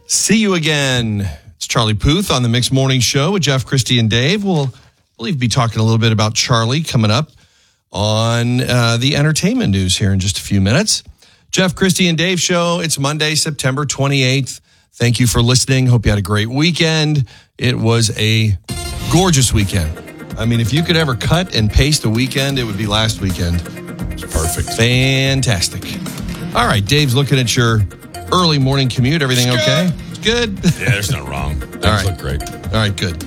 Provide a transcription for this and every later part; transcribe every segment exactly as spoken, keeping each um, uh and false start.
See you again. It's Charlie Puth on the Mixed Morning Show with Jeff, Christy, and Dave. We'll, we'll be talking a little bit about Charlie coming up on uh, the entertainment news here in just a few minutes. Jeff, Christy, and Dave Show. It's Monday, September twenty-eighth. Thank you for listening. Hope you had a great weekend. It was a gorgeous weekend. I mean, if you could ever cut and paste a weekend, it would be last weekend. It's perfect. Fantastic. All right, Dave's looking at your early morning commute. Everything It's okay? It's good. Yeah, there's nothing wrong. Things All right. look great. All right, good.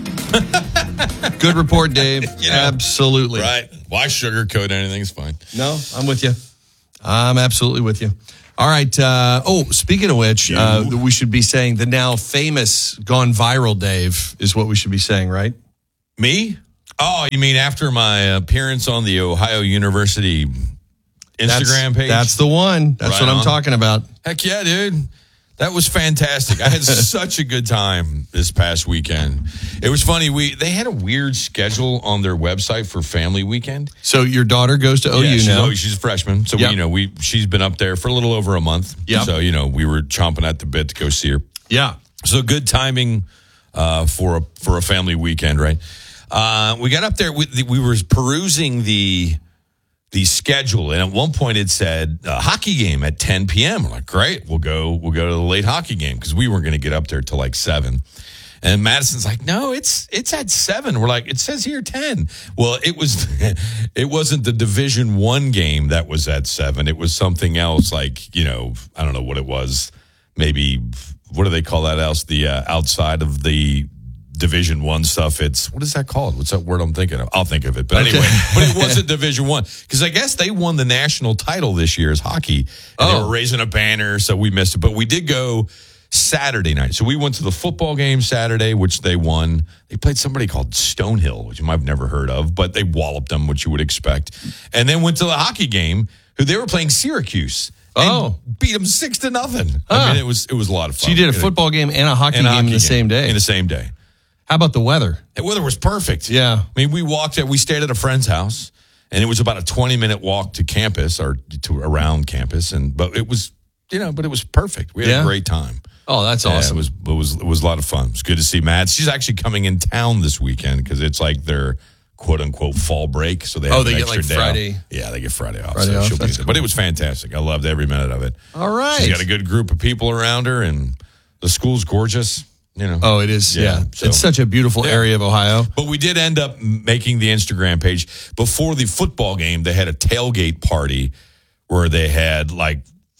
Good report, Dave. You know, absolutely. Right. Why sugarcoat anything? It's fine. No, I'm with you. I'm absolutely with you. All right. Uh, oh, speaking of which, uh, we should be saying the now famous Gone Viral Dave is what we should be saying, right? Me? Oh, you mean after my appearance on the Ohio University Instagram that's, page? That's the one. That's Right what I'm on. talking about. Heck yeah, dude. That was fantastic. I had such a good time this past weekend. It was funny. We They had a weird schedule on their website for family weekend. So your daughter goes to O U yeah, she's, now. oh, she's a freshman. So, Yep. we, you know, we she's been up there for a little over a month. Yep. So, you know, we were chomping at the bit to go see her. Yeah. So good timing uh, for a for a family weekend, right? Uh, we got up there. We, we were perusing the the schedule, and at one point it said a hockey game at ten p.m. We're like, great, we'll go. We'll go to the late hockey game because we weren't going to get up there till like seven. And Madison's like, no, it's it's at seven. We're like, it says here ten. Well, it was it wasn't the Division One game that was at seven. It was something else, like, you know, I don't know what it was. Maybe what do they call that else? The uh, outside of the Division One stuff. It's what is that called? What's that word I'm thinking of? I'll think of it. But Okay. anyway, but it wasn't Division One because I guess they won the national title this year as hockey. And Oh. they were raising a banner, so we missed it. But we did go Saturday night. So we went to the football game Saturday, which they won. They played somebody called Stonehill, which you might have never heard of, but they walloped them, which you would expect. And then went to the hockey game, who they were playing Syracuse. And Oh. beat them six to nothing. Huh. I mean, it was it was a lot of fun. So you did a football game and a hockey And a game hockey in the same day. In the same day. How about the weather? The weather was perfect. Yeah. I mean, we walked, we stayed at a friend's house, and it was about a twenty minute walk to campus or to around campus. And, but it was, you know, but it was perfect. We had Yeah. a great time. Oh, that's Yeah, awesome. it was, it was, it was a lot of fun. It's good to see Mads. She's actually coming in town this weekend because it's like their quote unquote fall break. So they have Oh, an they get, extra like, day Friday- off. Yeah, they get Friday off. Friday so off? she'll be That's there. cool. But it was fantastic. I loved every minute of it. All right. She's got a good group of people around her, and the school's gorgeous. You know. Oh, it is. Yeah. Yeah, so- It's such a beautiful Yeah. area of Ohio. But we did end up making the Instagram page. Before the football game, they had a tailgate party where they had like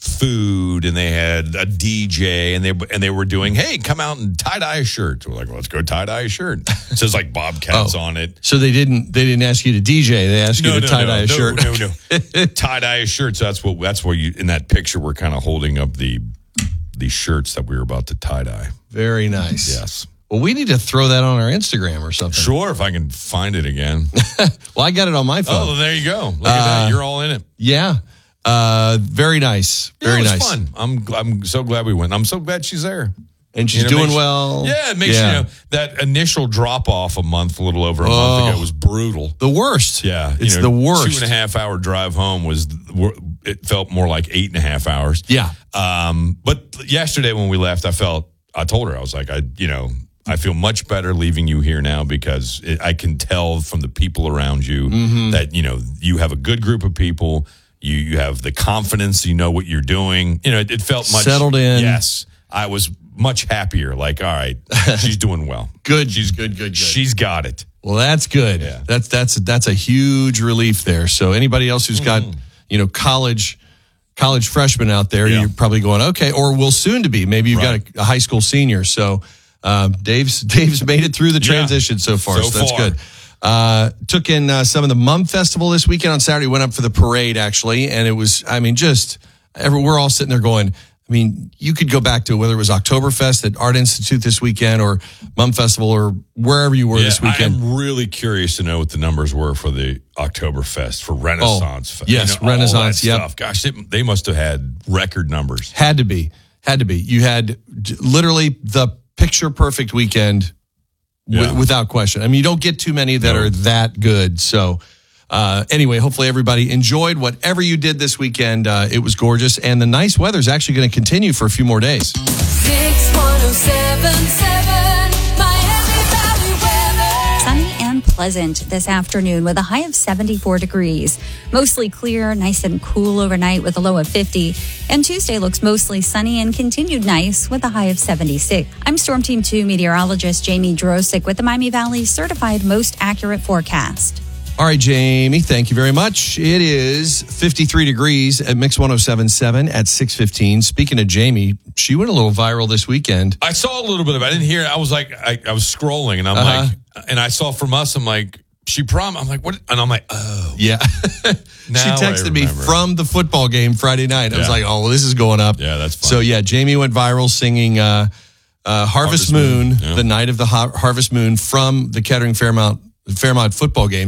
food and they had a D J and they and they were doing, hey, come out and tie-dye a shirt. So we're like, well, let's go tie-dye a shirt. It says like Bobcats Oh. on it. So they didn't they didn't ask you to D J. They asked you to tie dye a no, shirt. No, no, tie-dye a shirt. So that's what that's where you in that picture we're kind of holding up the the shirts that we were about to tie-dye. Very nice. Yes. Well, we need to throw that on our Instagram or something. Sure, if I can find it again. Well, I got it on my phone. Oh, there you go. Look at that. You're all in it. Yeah. Uh, very nice. Yeah, Very it was nice. fun. I'm I'm so glad we went. I'm so glad she's there. And she's You know, doing makes- well. Yeah, it makes Yeah. you know that initial drop off a month, a little over a Oh. month ago, was brutal. The worst. Yeah, It's you know, the worst. Two and a half hour drive home was it felt more like eight and a half hours. Yeah. Um, but yesterday when we left, I felt I told her I was like I you know I feel much better leaving you here now because it, I can tell from the people around you Mm-hmm. that you know you have a good group of people. You you have the confidence. You know what you're doing. You know it, it felt much Settled in. Yes, I was much happier. Like, all right, she's doing well. Good. She's good, good, good. She's got it. Well, that's good. Yeah. That's that's that's a huge relief there. So anybody else who's got, you know, college college freshmen out there, Yeah. you're probably going, okay, or will soon to be. Maybe you've Right. got a, a high school senior. So um, Dave's Dave's made it through the Yeah. transition so far. So So, that's far. good. Uh, took in uh, some of the Mum Festival this weekend on Saturday. Went up for the parade actually, and it was, I mean, just every, we're all sitting there going. I mean, you could go back to whether it was Oktoberfest at Art Institute this weekend or Mum Festival or wherever you were Yeah, this weekend. I'm really curious to know what the numbers were for the Oktoberfest, for Renaissance. Fest. yes, all Renaissance, that yep. stuff. Gosh, they, they must have had record numbers. Had to be. Had to be. You had d- literally the picture perfect weekend w- Yeah. without question. I mean, you don't get too many that No. are that good. So, uh, anyway, hopefully everybody enjoyed whatever you did this weekend. Uh, it was gorgeous. And the nice weather is actually going to continue for a few more days. six one oh seven point seven Miami Valley weather. Sunny and pleasant this afternoon with a high of seventy-four degrees. Mostly clear, nice and cool overnight with a low of fifty. And Tuesday looks mostly sunny and continued nice with a high of seventy-six. I'm Storm Team two meteorologist Jamie Drosick with the Miami Valley Certified Most Accurate Forecast. All right, Jamie, thank you very much. It is fifty-three degrees at Mix one oh seven point seven at six fifteen. Speaking of Jamie, she went a little viral this weekend. I saw a little bit of it. I didn't hear it. I was like, I, I was scrolling and I'm Uh-huh. like, and I saw from us, I'm like, she prom. I'm like, what? And I'm like, oh. Yeah. she Now I texted me remember. from the football game Friday night. I was Yeah. like, oh, well, this is going up. Yeah, that's fun. So, yeah, Jamie went viral singing uh, uh, Harvest, Harvest Moon, Moon, yeah. the night of the Har- Harvest Moon from the Kettering Fairmount Fairmount football game.